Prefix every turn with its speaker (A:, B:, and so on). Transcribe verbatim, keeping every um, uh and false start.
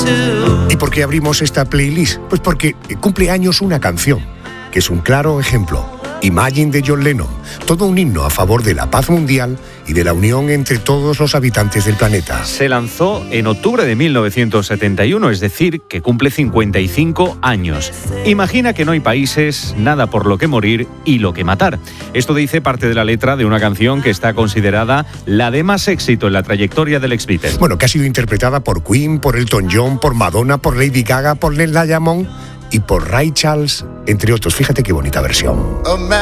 A: ¿Y por qué abrimos esta playlist? Pues porque cumple años una canción, que es un claro ejemplo. Imagine de John Lennon, todo un himno a favor de la paz mundial y de la unión entre todos los habitantes del planeta.
B: Se lanzó en octubre de mil novecientos setenta y uno, es decir, que cumple cincuenta y cinco años. Imagina que no hay países, nada por lo que morir y lo que matar. Esto dice parte de la letra de una canción que está considerada la de más éxito en la trayectoria del ex Beatle.
A: Bueno, que ha sido interpretada por Queen, por Elton John, por Madonna, por Lady Gaga, por Nella Diamond y por Ray Charles, entre otros. Fíjate qué bonita versión.